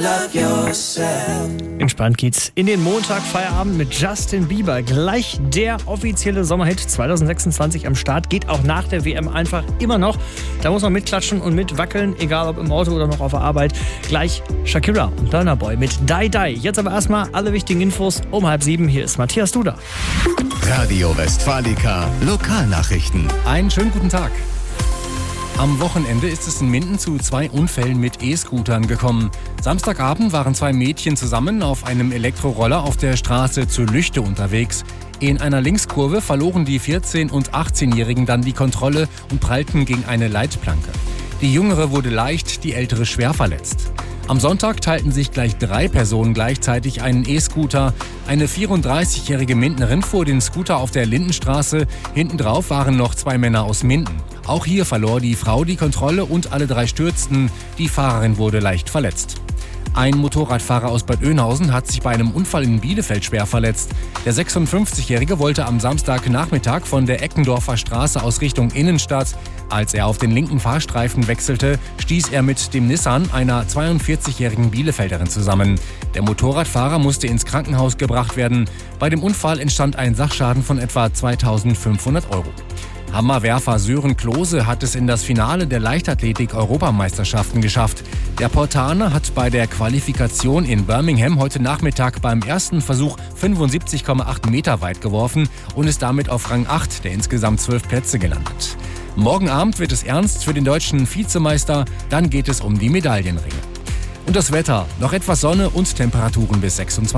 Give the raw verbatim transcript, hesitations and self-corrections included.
Entspannt geht's in den Montag, Feierabend mit Justin Bieber. Gleich der offizielle Sommerhit zwanzig sechsundzwanzig am Start. Geht auch nach der W M einfach immer noch. Da muss man mitklatschen und mitwackeln, egal ob im Auto oder noch auf der Arbeit. Gleich Shakira und Burna Boy mit Die Die. Jetzt aber erstmal alle wichtigen Infos um halb sieben. Hier ist Matthias Duda. Radio Westfalica Lokalnachrichten. Einen schönen guten Tag. Am Wochenende ist es in Minden zu zwei Unfällen mit E-Scootern gekommen. Samstagabend waren zwei Mädchen zusammen auf einem Elektroroller auf der Straße zur Lüchte unterwegs. In einer Linkskurve verloren die vierzehn- und achtzehnjährigen dann die Kontrolle und prallten gegen eine Leitplanke. Die Jüngere wurde leicht, die Ältere schwer verletzt. Am Sonntag teilten sich gleich drei Personen gleichzeitig einen E-Scooter. Eine vierunddreißigjährige Mindenerin fuhr den Scooter auf der Lindenstraße. Hintendrauf waren noch zwei Männer aus Minden. Auch hier verlor die Frau die Kontrolle und alle drei stürzten. Die Fahrerin wurde leicht verletzt. Ein Motorradfahrer aus Bad Oeynhausen hat sich bei einem Unfall in Bielefeld schwer verletzt. Der sechsundfünfzigjährige wollte am Samstagnachmittag von der Eckendorfer Straße aus Richtung Innenstadt. Als er auf den linken Fahrstreifen wechselte, stieß er mit dem Nissan einer zweiundvierzigjährigen Bielefelderin zusammen. Der Motorradfahrer musste ins Krankenhaus gebracht werden. Bei dem Unfall entstand ein Sachschaden von etwa zweitausendfünfhundert Euro. Hammerwerfer Sören Klose hat es in das Finale der Leichtathletik-Europameisterschaften geschafft. Der Portaner hat bei der Qualifikation in Birmingham heute Nachmittag beim ersten Versuch fünfundsiebzig Komma acht Meter weit geworfen und ist damit auf Rang acht der insgesamt zwölf Plätze gelandet. Morgen Abend wird es ernst für den deutschen Vizemeister, dann geht es um die Medaillenringe. Und das Wetter, noch etwas Sonne und Temperaturen bis sechsundzwanzig.